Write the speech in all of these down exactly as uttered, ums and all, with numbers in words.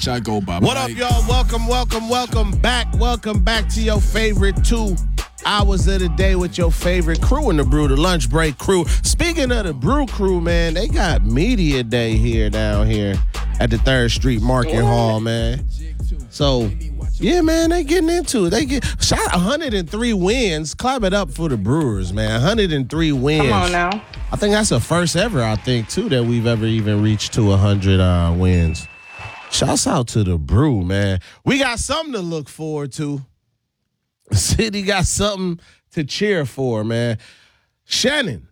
Shall I go by What up, y'all? Welcome, welcome, welcome back. Welcome back to your favorite two hours of the day with your favorite crew in the Brew, the Lunch Break crew. Speaking of the Brew crew, man, they got Media Day here down here at the third Street Market Hall, man. So, yeah, man, they getting into it. They get shot one hundred three wins. Clap it up for the Brewers, man. one hundred three wins. Come on now. I think that's the first ever, I think, too, that we've ever even reached to one hundred uh, wins. Shouts out to the Brew, man. We got something to look forward to. The city got something to cheer for, man. Shannon.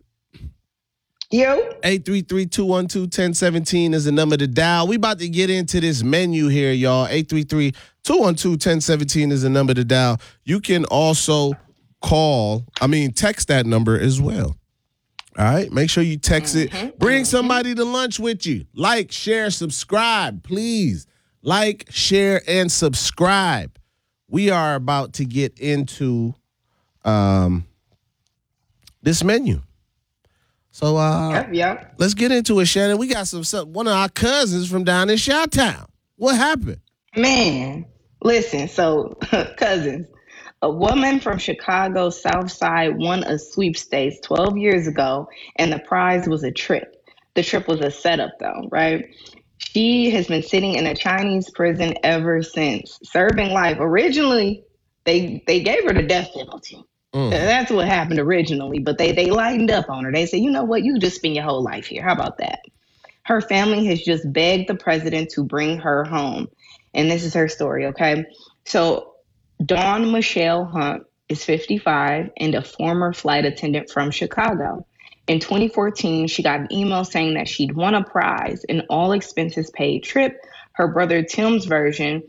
Yo. eight three three, two one two, one zero one seven is the number to dial. We about to get into this menu here, y'all. eight three three, two one two, one zero one seven is the number to dial. You can also call, I mean, text that number as well. All right, make sure you text mm-hmm, it. Bring mm-hmm. somebody to lunch with you. Like, share, subscribe, please. Like, share, and subscribe. We are about to get into um, this menu. So uh, yep, yep. let's get into it, Shannon. We got some, some one of our cousins from down in Chi-Town. What happened? Man, listen, so cousins. A woman from Chicago's South Side won a sweepstakes twelve years ago, and the prize was a trip. The trip was a setup, though, right? She has been sitting in a Chinese prison ever since, serving life. Originally, they they gave her the death penalty. Mm. That's what happened originally, but they, they lightened up on her. They said, you know what, you just spend your whole life here. How about that? Her family has just begged the president to bring her home. And this is her story, okay? So Dawn Michelle Hunt is fifty-five and a former flight attendant from Chicago. In twenty fourteen, she got an email saying that she'd won a prize, an all-expenses paid trip. Her brother Tim's version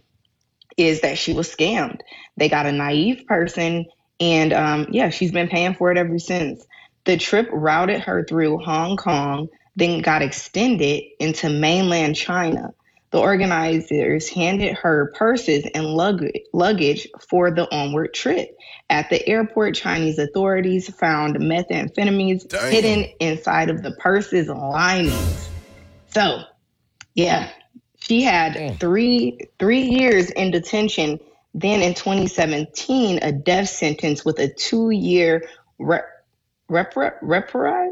is that she was scammed. They got a naive person, and um, yeah, she's been paying for it ever since. The trip routed her through Hong Kong, then got extended into mainland China. The organizers handed her purses and luggage for the onward trip. At the airport, Chinese authorities found methamphetamines Damn. hidden inside of the purses linings. So, yeah, she had Damn. three three years in detention. Then in twenty seventeen, a death sentence with a two-year re- repri- reprieve?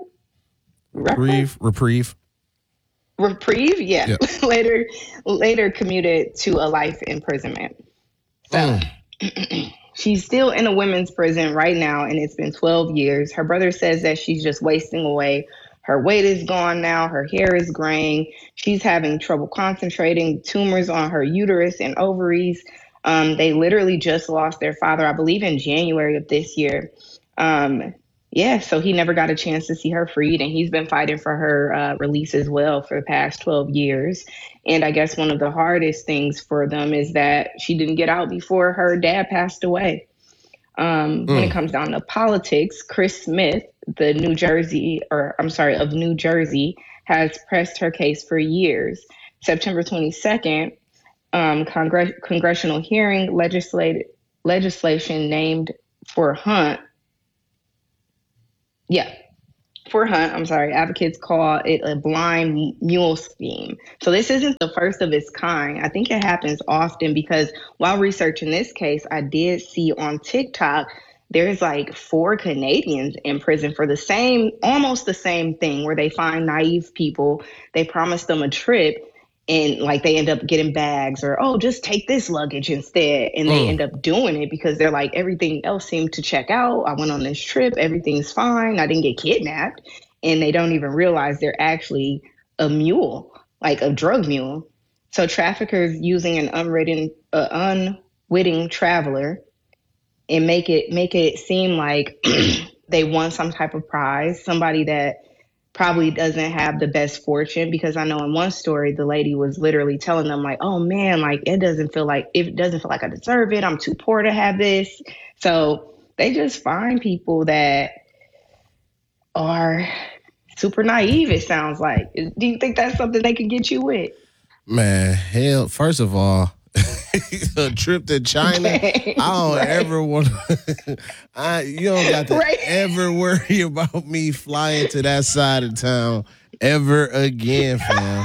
Reprieve? Reprieve. Reprieve, yeah. Yep. later, later commuted to a life imprisonment. So mm. she's still in a women's prison right now, and it's been twelve years. Her brother says that she's just wasting away. Her weight is gone now. Her hair is graying. She's having trouble concentrating. Tumors on her uterus and ovaries. Um, they literally just lost their father, I believe, in January of this year. Um, Yeah, so he never got a chance to see her freed, and he's been fighting for her uh, release as well for the past twelve years. And I guess one of the hardest things for them is that she didn't get out before her dad passed away. Um, mm. When it comes down to politics, Chris Smith, the New Jersey, or I'm sorry, of New Jersey, has pressed her case for years. September twenty-second, um, Congress- congressional hearing legislate- legislation named for Hunt. Yeah, for Hunt, I'm sorry, advocates call it a blind mule scheme. So this isn't the first of its kind. I think it happens often because while researching this case, I did see on TikTok, there's like four Canadians in prison for the same, almost the same thing, where they find naive people, they promise them a trip, and like they end up getting bags or, oh, just take this luggage instead. And they mm. end up doing it because they're like, everything else seemed to check out. I went on this trip. Everything's fine. I didn't get kidnapped. And they don't even realize they're actually a mule, like a drug mule. So traffickers using an unwritten, uh, unwitting traveler and make it make it seem like they won some type of prize, somebody that probably doesn't have the best fortune, because I know in one story, the lady was literally telling them like, oh man, like it doesn't feel like, it doesn't feel like I deserve it. I'm too poor to have this. So they just find people that are super naive, it sounds like. Do you think that's something they can get you with? Man, hell, first of all, a trip to China, I don't right. ever want to, I, you don't got to right. ever worry about me flying to that side of town ever again, fam.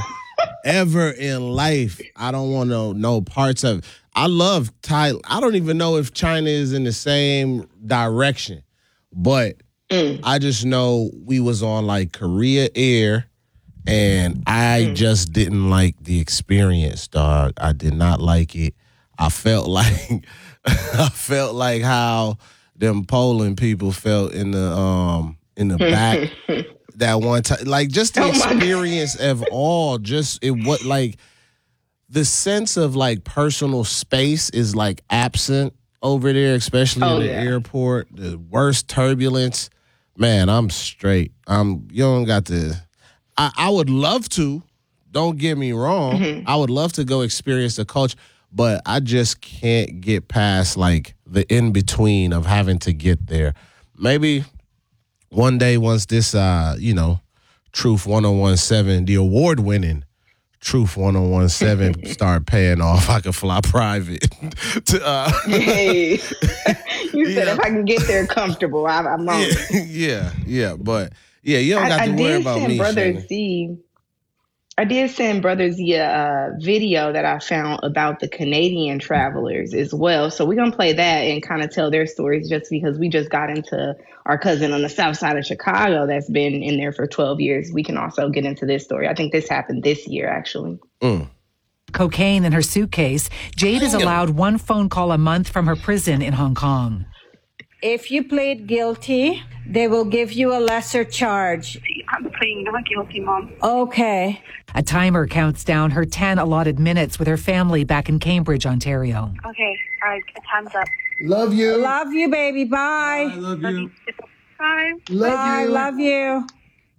ever in life. I don't want to know parts of it. I love Thailand. I don't even know if China is in the same direction, but mm. I just know we was on like Korea Air, and I mm. just didn't like the experience, dog. I did not like it. I felt like I felt like how them Poland people felt in the um in the back that one time. Like just the oh experience of all, just it what like the sense of like personal space is like absent over there, especially oh, in the yeah. airport. The worst turbulence. Man, I'm straight. I'm you don't got to I, I would love to, don't get me wrong. Mm-hmm. I would love to go experience the culture. But I just can't get past, like, the in-between of having to get there. Maybe one day once this, uh, you know, Truth ten seventeen, the award-winning Truth ten seventeen start paying off, I could fly private. to, uh, hey, you said yeah. if I can get there comfortable, I, I'm on. Yeah, yeah, yeah. But, yeah, you don't got I, to I worry about me, Brother Z. I did send Brother Z a uh, video that I found about the Canadian travelers as well. So we're going to play that and kind of tell their stories just because we just got into our cousin on the south side of Chicago that's been in there for twelve years. We can also get into this story. I think this happened this year, actually. Mm. Cocaine in her suitcase. Jade is allowed one phone call a month from her prison in Hong Kong. If you plead guilty, they will give you a lesser charge. I'm pleading not guilty, Mom. Okay. A timer counts down her ten allotted minutes with her family back in Cambridge, Ontario. Okay, all right, time's up. Love you. Love you, baby. Bye. I love you. Bye. Love Bye. you. Love you.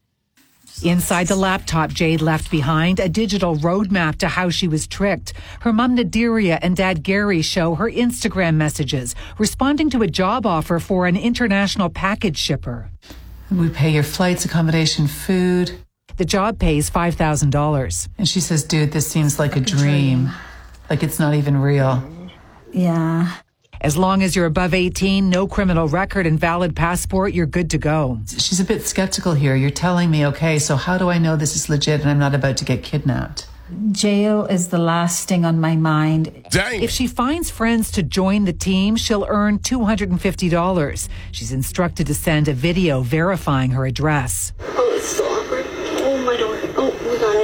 Inside the laptop Jade left behind, a digital roadmap to how she was tricked. Her mom Nadiria and dad Gary show her Instagram messages, responding to a job offer for an international package shipper. We pay your flights, accommodation, food. The job pays five thousand dollars. And she says, dude, this seems like a dream. Like it's not even real. Yeah. As long as you're above eighteen, no criminal record and valid passport, you're good to go. She's a bit skeptical here. You're telling me, okay, so how do I know this is legit and I'm not about to get kidnapped? Jail is the last thing on my mind. Dang. If she finds friends to join the team, she'll earn two hundred fifty dollars. She's instructed to send a video verifying her address. Oh, it's so awkward. Oh, my door. Oh, we got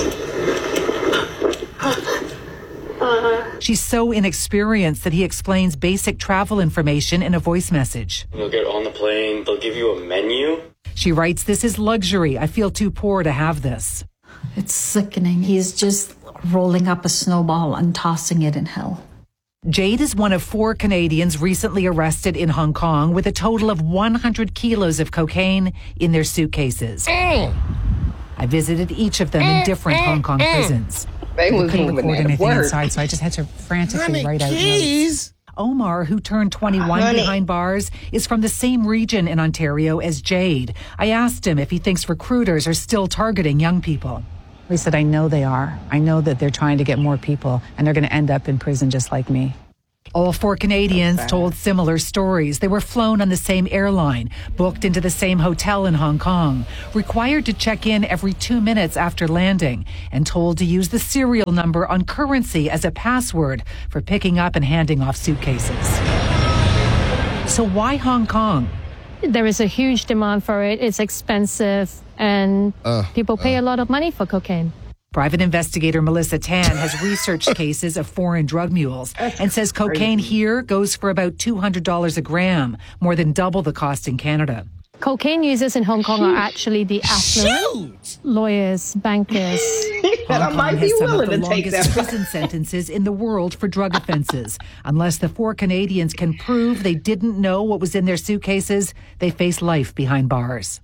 it. Uh, She's so inexperienced that he explains basic travel information in a voice message. You'll get on the plane. They'll give you a menu. She writes, "This is luxury. I feel too poor to have this." It's sickening. He's just rolling up a snowball and tossing it in hell. Jade is one of four Canadians recently arrested in Hong Kong with a total of one hundred kilos of cocaine in their suitcases. Mm. I visited each of them in different mm. Hong Kong mm. prisons. They we was couldn't record anything work. inside, so I just had to frantically Honey, write out keys. notes. Omar, who turned twenty-one Honey. behind bars, is from the same region in Ontario as Jade. I asked him if he thinks recruiters are still targeting young people. He said, I know they are. I know that they're trying to get more people, and they're going to end up in prison just like me. All four Canadians told similar stories. They were flown on the same airline, booked into the same hotel in Hong Kong, required to check in every two minutes after landing, and told to use the serial number on currency as a password for picking up and handing off suitcases. So why Hong Kong? There is a huge demand for it. It's expensive, and uh, people pay uh. a lot of money for cocaine. Private investigator Melissa Tan has researched cases of foreign drug mules and says cocaine here goes for about two hundred dollars a gram, more than double the cost in Canada. Cocaine users in Hong Kong are actually the affluent, Shoot. lawyers, bankers. Hong Kong has some of the longest prison sentences in the world for drug offenses. Unless the four Canadians can prove they didn't know what was in their suitcases, they face life behind bars.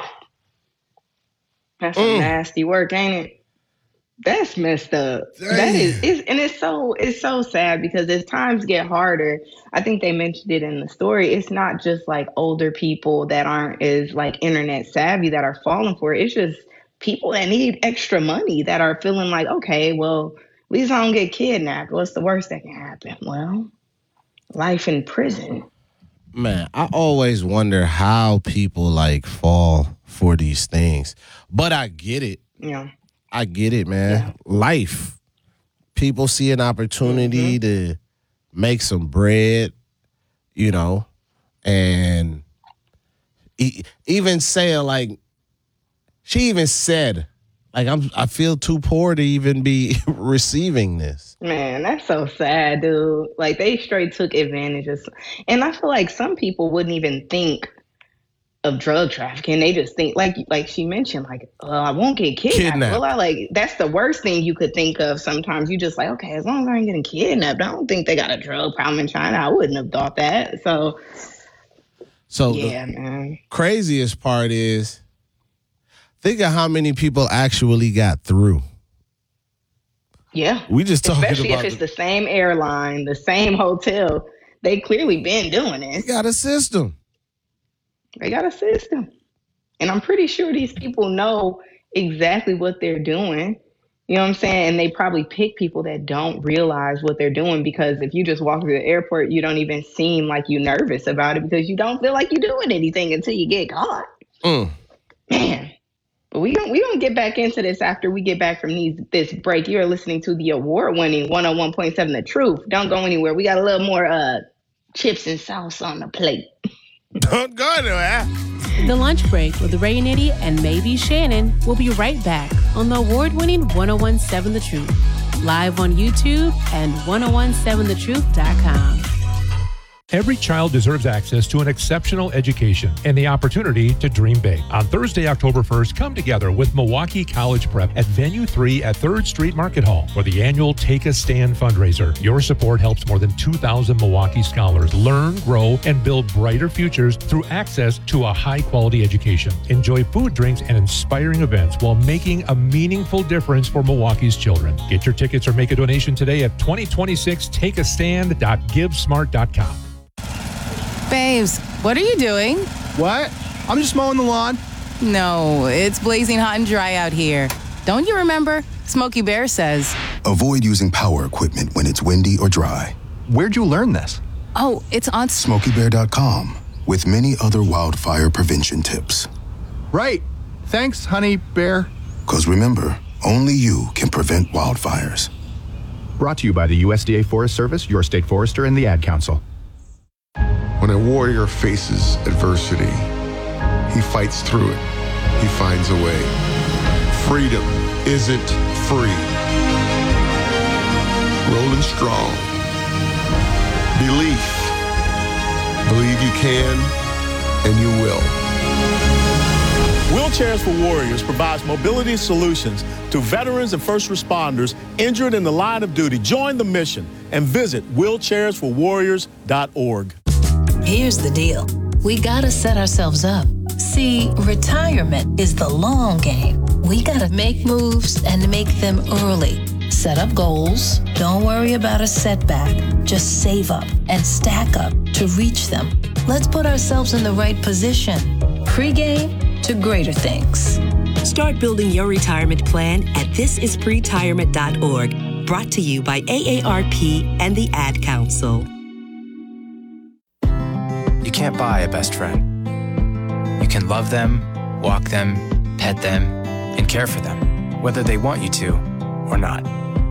That's some mm. nasty work, ain't it? That's messed up. Dang. That is, it's, and it's so it's so sad because as times get harder, I think they mentioned it in the story. It's not just like older people that aren't as like internet savvy that are falling for it. It's just people that need extra money that are feeling like, okay, well, at least I don't get kidnapped. What's the worst that can happen? Well, life in prison. Man, I always wonder how people like fall for these things, but I get it. Yeah. I get it, man. Yeah. Life. People see an opportunity mm-hmm. to make some bread, you know, and e- even saying, like, she even said, like, I'm, I feel too poor to even be receiving this. Man, that's so sad, dude. Like, they straight took advantage of, and I feel like some people wouldn't even think of drug trafficking. They just think, like like she mentioned, like, oh, I won't get kidnapped. kidnapped. Well, I like, that's the worst thing you could think of sometimes. You just like, okay, as long as I ain't getting kidnapped, I don't think they got a drug problem in China. I wouldn't have thought that. So, so yeah, the man. Craziest part is, think of how many people actually got through. Yeah. We just talking Especially about if it's the, the same airline, the same hotel. They clearly been doing it. They got a system. They got a system. And I'm pretty sure these people know exactly what they're doing. You know what I'm saying? And they probably pick people that don't realize what they're doing, because if you just walk through the airport, you don't even seem like you're nervous about it because you don't feel like you're doing anything until you get caught. Mm. Man. But we don't we don't get back into this after we get back from these this break. You're listening to the award-winning one oh one point seven The Truth. Don't go anywhere. We got a little more uh, chips and sauce on the plate. Don't go anywhere. The Lunch Break with Ray Nitty and maybe Shannon will be right back on the award-winning one oh one point seven The Truth, live on YouTube and ten seventeen the truth dot com. Every child deserves access to an exceptional education and the opportunity to dream big. On Thursday, October first, come together with Milwaukee College Prep at Venue three at third Street Market Hall for the annual Take a Stand fundraiser. Your support helps more than two thousand Milwaukee scholars learn, grow, and build brighter futures through access to a high-quality education. Enjoy food, drinks, and inspiring events while making a meaningful difference for Milwaukee's children. Get your tickets or make a donation today at twenty twenty-six take a stand dot give smart dot com. Babes, what are you doing? What? I'm just mowing the lawn. No, it's blazing hot and dry out here. Don't you remember? Smokey Bear says, avoid using power equipment when it's windy or dry. Where'd you learn this? Oh, it's on smokey bear dot com with many other wildfire prevention tips. Right. Thanks, honey bear. Because remember, only you can prevent wildfires. Brought to you by the U S D A Forest Service, your state forester, and the Ad Council. When a warrior faces adversity, he fights through it. He finds a way. Freedom isn't free. Rolling strong. Belief. Believe you can, and you will. Wheelchairs for Warriors provides mobility solutions to veterans and first responders injured in the line of duty. Join the mission and visit wheelchairs for warriors dot org. Here's the deal. We gotta set ourselves up. See, retirement is the long game. We gotta make moves and make them early. Set up goals. Don't worry about a setback. Just save up and stack up to reach them. Let's put ourselves in the right position. Pre-game to greater things. Start building your retirement plan at this is pretirement dot org. Brought to you by A A R P and the Ad Council. You can't buy a best friend. You can love them, walk them, pet them, and care for them, whether they want you to or not.